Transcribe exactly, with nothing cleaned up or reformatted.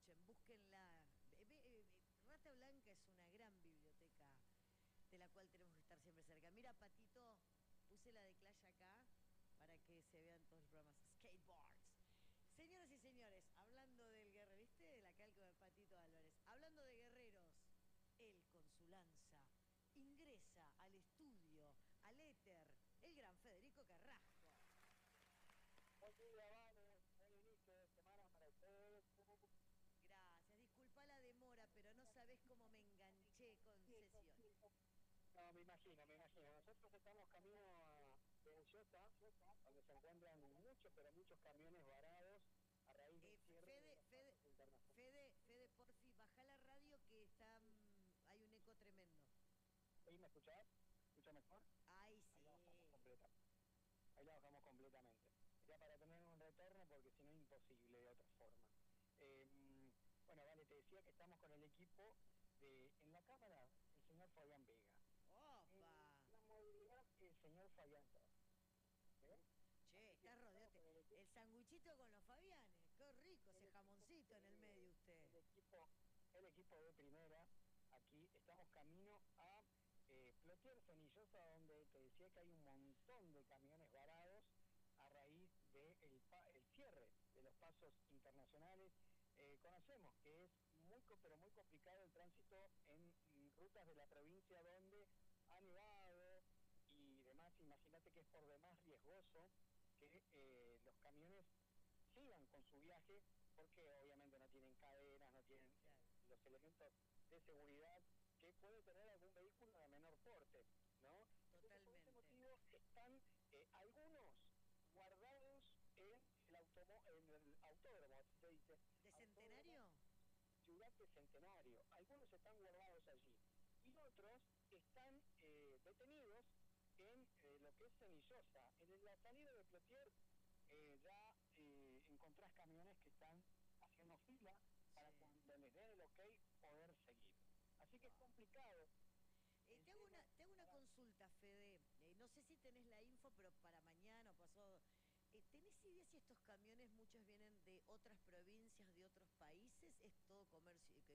escuchen, búsquenla. Eh, eh, eh, Rata Blanca es una gran biblioteca de la cual tenemos que estar siempre cerca. Mira, Patito, puse la de Clash acá para que se vean todos los programas. Skateboards. Señoras y señores, hablando del guerrero, ¿viste? La calco de Patito Álvarez. Hablando de guerreros, él con su lanza ingresa al estudio, al éter, el gran Federico Carrasco. Buen día, Vane. Buen inicio de semana para ustedes. Gracias, disculpa la demora, pero no sabés cómo me enganché con sesiones. No, me imagino, me imagino. Nosotros estamos camino a Bellota, donde se encuentran muchos, pero muchos camiones varados a raíz del Eh, cierre de Fede, los Fede, pasos internacionales. Fede, Fede, porfi, baja la radio que está, mm, hay un eco tremendo. ¿Ahí me escuchás? ¿Escucha mejor? Ay, Ahí la bajamos sí. completamente. Ahí la bajamos completamente. Ya para tener un retorno, porque si no es imposible de otra forma. Eh, bueno, vale, te decía que estamos con el equipo de, en la cámara, el señor Fabián Vega. Opa. En la movilidad, el señor Fabián Torres. ¿Eh? Che, Así que estás estamos rodeate. con el equipo, El sanguichito con los Fabianes. Qué rico el ese equipo, jamoncito en el eh, medio usted. el equipo, el equipo de primera. Aquí estamos camino a eh, Plotier Cenillosa, donde te decía que hay un montón de camiones varados a raíz del de el cierre de los pasos internacionales. Eh, conocemos que es muy, pero muy complicado el tránsito en, en rutas de la provincia donde ha nevado y demás. Imagínate que es por demás riesgoso que eh, los camiones sigan con su viaje, porque obviamente no tienen cadenas, no tienen Claro. los elementos de seguridad que puede tener algún vehículo de menor porte, ¿no? Entonces, por ese Totalmente. motivo están eh, algunos guardados en el, automo en el autódromo, así se dice. ¿De Autódromo Centenario? Ciudad de Centenario. Algunos están guardados allí y otros están eh, detenidos en eh, lo que es Cenillosa. En la salida de Plotier eh, ya eh, encontrás camiones que están haciendo fila para Sí. cuando les den el ok poder seguir. Así que es Wow. complicado Eh, el te hago tema una, te hago una para... consulta, Fede. Eh, no sé si tenés la info, pero para mañana o pasado. Eh, ¿Tenés idea si estos camiones muchos vienen de otras provincias, de otros países? ¿Es todo comercio,